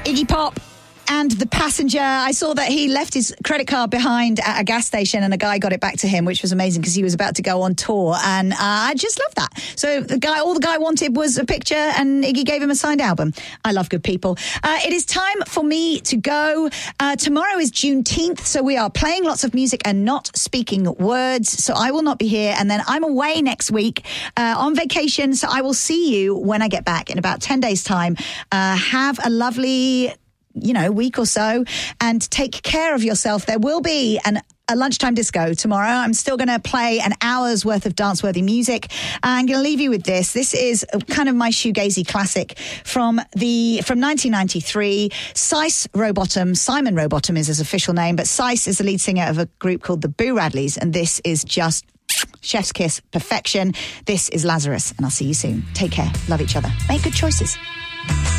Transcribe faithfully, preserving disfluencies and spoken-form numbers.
Iggy Pop and The Passenger. I saw that he left his credit card behind at a gas station and a guy got it back to him, which was amazing because he was about to go on tour. And uh, I just love that. So the guy, all the guy wanted was a picture and Iggy gave him a signed album. I love good people. Uh, it is time for me to go. Uh, tomorrow is Juneteenth, so we are playing lots of music and not speaking words. So I will not be here. And then I'm away next week uh, on vacation. So I will see you when I get back in about ten days' time. Uh, have a lovely... you know, week or so, and take care of yourself. There will be an a lunchtime disco tomorrow. I'm still going to play an hour's worth of dance-worthy music. I'm going to leave you with this. This is kind of my shoegazy classic from the from nineteen ninety-three. Sice Rowbottom, Simon Rowbottom is his official name, but Sice is the lead singer of a group called the Boo Radleys, and this is just chef's kiss perfection. This is Lazarus, and I'll see you soon. Take care. Love each other. Make good choices.